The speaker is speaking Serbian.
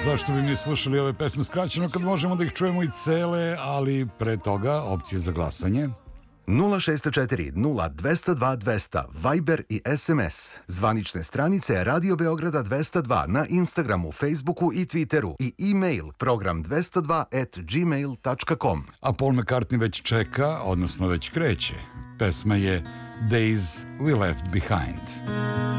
Zašto bi mi slušali ove pesme skraćeno kad možemo da ih čujemo i cele, ali pre toga opcije za glasanje. 064 0202 200 Viber i SMS. Zvanične stranice Radio Beograda 202 na Instagramu, Facebooku i Twitteru i e-mail program202@gmail.com. A Paul McCartney već čeka, odnosno već kreće. Pesma je Days We Left Behind.